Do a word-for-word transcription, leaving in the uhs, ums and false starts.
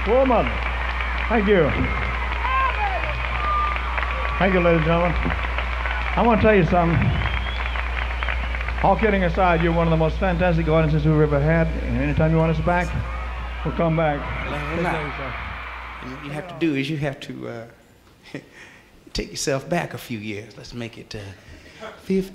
Woman. Thank you. Thank you, ladies and gentlemen. I want to tell you something. All kidding aside, you're one of the most fantastic audiences we've ever had. And anytime you want us back, we'll come back. Well, and what you have to do is you have to uh, take yourself back a few years. Let's make it uh, fifty.